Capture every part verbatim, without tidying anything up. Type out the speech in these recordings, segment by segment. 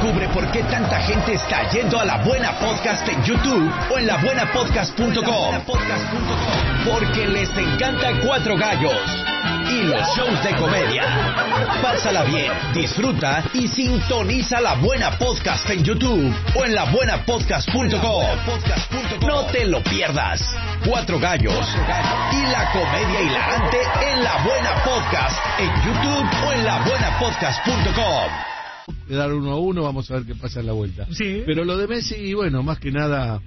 Descubre por qué tanta gente está yendo a La Buena Podcast en YouTube o en la buena podcast punto com. Porque les encanta Cuatro Gallos y los shows de comedia. Pásala bien, disfruta y sintoniza La Buena Podcast en YouTube o en la buena podcast punto com. No te lo pierdas. Cuatro Gallos y la comedia hilarante en La Buena Podcast en YouTube o en la buena podcast punto com. Quedar uno a uno, vamos a ver qué pasa en la vuelta. Sí. Pero lo de Messi, bueno, más que nada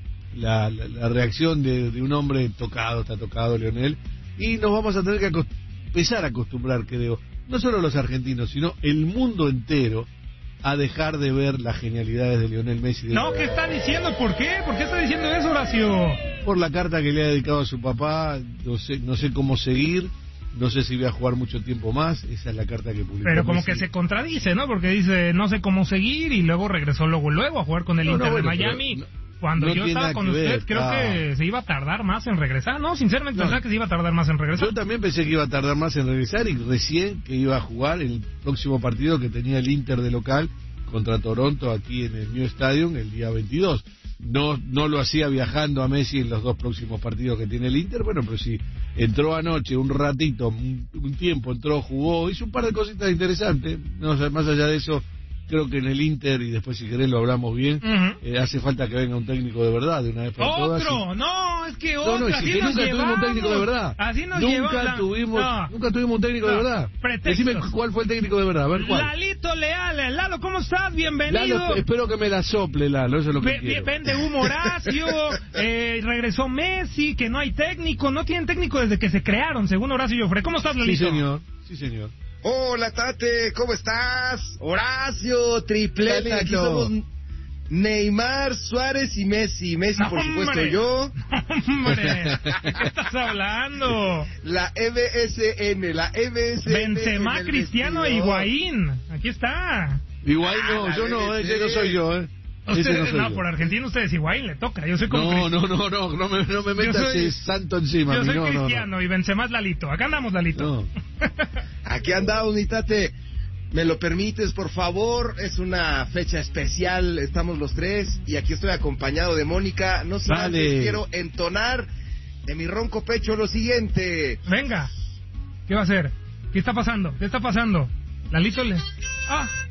la, la, la reacción de, de un hombre tocado, está tocado Lionel, y nos vamos a tener que acost- empezar a acostumbrar, creo, no solo los argentinos, sino el mundo entero, a dejar de ver las genialidades de Lionel Messi. De No, ¿qué está diciendo? ¿Por qué? ¿Por qué está diciendo eso, Horacio? Por la carta que le ha dedicado a su papá, no sé, no sé cómo seguir. No sé si voy a jugar mucho tiempo más. Esa es la carta que publicó. Pero como Messi. que se contradice, ¿no? Porque dice, no sé cómo seguir, y luego regresó luego luego a jugar con el No, no, Inter bueno, de Miami. no, Cuando no yo tiene estaba nada con que usted, ver, creo ah. que se iba a tardar más en regresar. No, sinceramente No. pensaba que se iba a tardar más en regresar. Yo también pensé que iba a tardar más en regresar y recién que iba a jugar el próximo partido que tenía el Inter de local contra Toronto aquí en el New Stadium el día veintidós. No no lo hacía viajando a Messi en los dos próximos partidos que tiene el Inter, bueno, pero sí, entró anoche un ratito, un, un tiempo, entró, jugó, hizo un par de cositas interesantes, no, o sea, más allá de eso, creo que en el Inter, y después si querés lo hablamos bien, Uh-huh. eh, hace falta que venga un técnico de verdad de una vez por todas. ¡Otro! No, es que otro. No, no, es así que nos nunca tuvimos un técnico de llevamos. verdad. Así nos nunca llevamos. tuvimos, No. nunca tuvimos un técnico No. de verdad. Pretextos. Decime cuál fue el técnico de verdad, a ver cuál. Lalito Leal. Lalo, ¿cómo estás? Bienvenido. Lalo, espero que me la sople, Lalo, eso es lo que Ve- quiero. Vende humo Horacio, eh, regresó Messi, que no hay técnico, no tienen técnico desde que se crearon, según Horacio Joffre. ¿Cómo estás, Sí, Lalito? señor, sí, señor. Hola, Tate, ¿cómo estás? Horacio, tripleta, aquí Lalito. somos Neymar, Suárez y Messi. Messi, por supuesto, ¡Hombre! yo. ¡Hombre! ¿De qué estás hablando? La M S N, la M S N. Benzema, en el Cristiano e vestidor. Higuaín. Aquí está. Igual no, Ah, yo no, la ese no soy yo, ¿eh. Ese Usted, no soy no, yo. por Argentina ustedes Higuaín le toca. Yo soy como No, Cris- no, no, no, no me, no me metas Yo soy- ese santo encima. Yo a mí, soy no, no, no. Cristiano y Benzema es Lalito. Acá andamos, Lalito. No. Aquí andamos, mi Tate. ¿Me lo permites, por favor? Es una fecha especial, estamos los tres y aquí estoy acompañado de Mónica. No sé, Dale. antes quiero entonar de mi ronco pecho lo siguiente. Venga. ¿Qué va a hacer? ¿Qué está pasando? ¿Qué está pasando? Lalito le... Ah,